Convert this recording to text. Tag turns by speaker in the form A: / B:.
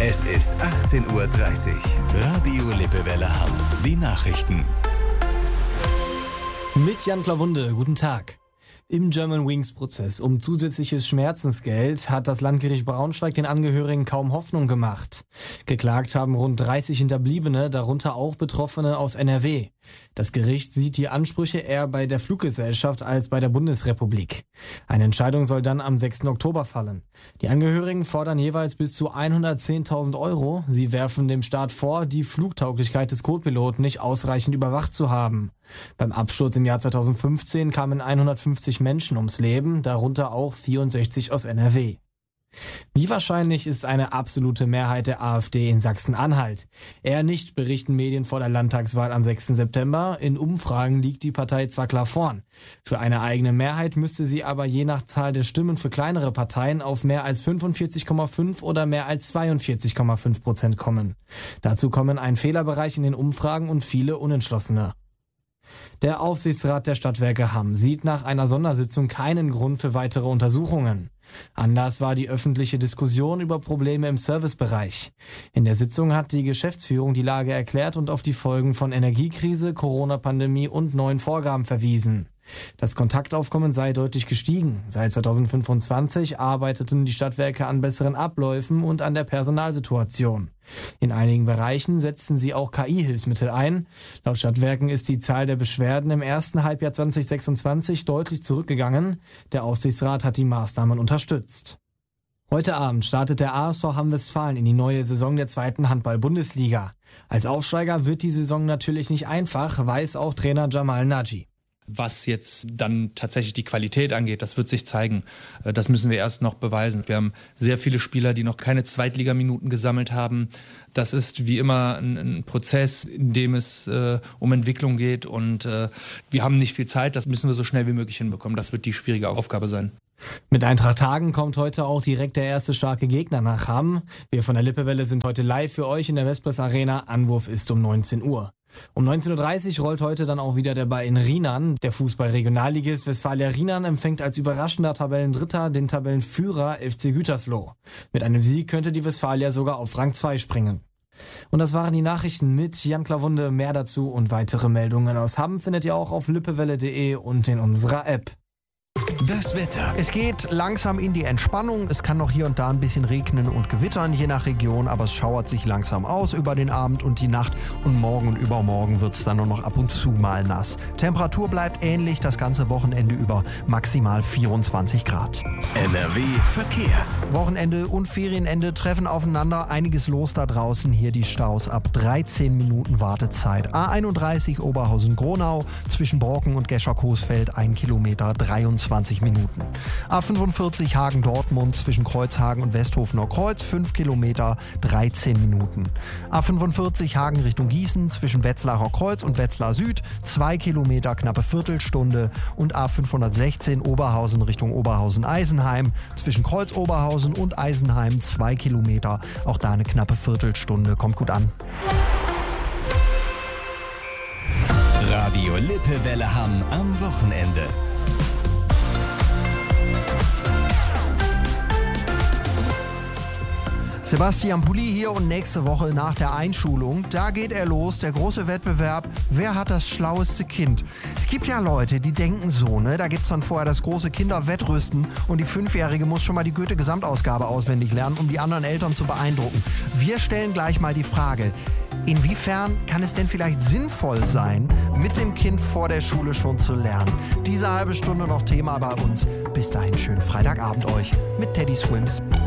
A: Es ist 18:30 Uhr. Radio Lippewelle Hamm. Die Nachrichten.
B: Mit Jan Klawunde, guten Tag. Im Germanwings-Prozess um zusätzliches Schmerzensgeld hat das Landgericht Braunschweig den Angehörigen kaum Hoffnung gemacht. Geklagt haben rund 30 Hinterbliebene, darunter auch Betroffene aus NRW. Das Gericht sieht die Ansprüche eher bei der Fluggesellschaft als bei der Bundesrepublik. Eine Entscheidung soll dann am 6. Oktober fallen. Die Angehörigen fordern jeweils bis zu 110.000 Euro. Sie werfen dem Staat vor, die Flugtauglichkeit des Co-Piloten nicht ausreichend überwacht zu haben. Beim Absturz im Jahr 2015 kamen 150 Menschen ums Leben, darunter auch 64 aus NRW. Wie wahrscheinlich ist eine absolute Mehrheit der AfD in Sachsen-Anhalt? Eher nicht, berichten Medien vor der Landtagswahl am 6. September. In Umfragen liegt die Partei zwar klar vorn. Für eine eigene Mehrheit müsste sie aber je nach Zahl der Stimmen für kleinere Parteien auf mehr als 45,5 oder mehr als 42,5% kommen. Dazu kommen ein Fehlerbereich in den Umfragen und viele Unentschlossene. Der Aufsichtsrat der Stadtwerke Hamm sieht nach einer Sondersitzung keinen Grund für weitere Untersuchungen. Anlass war die öffentliche Diskussion über Probleme im Servicebereich. In der Sitzung hat die Geschäftsführung die Lage erklärt und auf die Folgen von Energiekrise, Corona-Pandemie und neuen Vorgaben verwiesen. Das Kontaktaufkommen sei deutlich gestiegen. Seit 2025 arbeiteten die Stadtwerke an besseren Abläufen und an der Personalsituation. In einigen Bereichen setzten sie auch KI-Hilfsmittel ein. Laut Stadtwerken ist die Zahl der Beschwerden im ersten Halbjahr 2026 deutlich zurückgegangen. Der Aufsichtsrat hat die Maßnahmen unterstützt. Heute Abend startet der ASV Hamm-Westfalen in die neue Saison der 2. Handball-Bundesliga. Als Aufsteiger wird die Saison natürlich nicht einfach, weiß auch Trainer Jamal Naji.
C: Was jetzt dann tatsächlich die Qualität angeht, das wird sich zeigen. Das müssen wir erst noch beweisen. Wir haben sehr viele Spieler, die noch keine Zweitligaminuten gesammelt haben. Das ist wie immer ein Prozess, in dem es um Entwicklung geht. Und wir haben nicht viel Zeit. Das müssen wir so schnell wie möglich hinbekommen. Das wird die schwierige Aufgabe sein.
B: Mit Eintracht Hagen kommt heute auch direkt der erste starke Gegner nach Hamm. Wir von der Lippewelle sind heute live für euch in der Vespris Arena. Anwurf ist um 19 Uhr. Um 19.30 Uhr rollt heute dann auch wieder der Ball in Rienan. Der Fußball-Regionalligist Westfalia Rienan empfängt als überraschender Tabellendritter den Tabellenführer FC Gütersloh. Mit einem Sieg könnte die Westfalia sogar auf Rang 2 springen. Und das waren die Nachrichten mit Jan Klawunde. Mehr dazu und weitere Meldungen aus Hamm findet ihr auch auf lippewelle.de und in unserer App.
A: Das Wetter.
D: Es geht langsam in die Entspannung. Es kann noch hier und da ein bisschen regnen und gewittern, je nach Region, aber es schauert sich langsam aus über den Abend und die Nacht. Und morgen und übermorgen wird es dann nur noch ab und zu mal nass. Temperatur bleibt ähnlich, das ganze Wochenende über maximal 24 Grad.
A: NRW Verkehr.
D: Wochenende und Ferienende treffen aufeinander. Einiges los da draußen. Hier die Staus ab 13 Minuten Wartezeit. A31 Oberhausen-Gronau zwischen Brocken und Gescher-Coesfeld 1 Kilometer 23 Minuten. A45 Hagen-Dortmund zwischen Kreuzhagen und Westhofener Kreuz 5 Kilometer 13 Minuten. A45 Hagen Richtung Gießen zwischen Wetzlarer Kreuz und Wetzlar Süd 2 Kilometer knappe Viertelstunde und A516 Oberhausen Richtung Oberhausen-Eisenheim zwischen Kreuz-Oberhausen und Eisenheim 2 Kilometer, auch da eine knappe Viertelstunde. Kommt gut an.
A: Radio Lippewelle Hamm am Wochenende.
D: Sebastian Pulli hier und nächste Woche nach der Einschulung, da geht er los, der große Wettbewerb, wer hat das schlaueste Kind? Es gibt ja Leute, die denken so, ne? Da gibt's dann vorher das große Kinderwettrüsten und die 5-Jährige muss schon mal die Goethe-Gesamtausgabe auswendig lernen, um die anderen Eltern zu beeindrucken. Wir stellen gleich mal die Frage, inwiefern kann es denn vielleicht sinnvoll sein, mit dem Kind vor der Schule schon zu lernen? Diese halbe Stunde noch Thema bei uns. Bis dahin schönen Freitagabend euch mit Teddy Swims.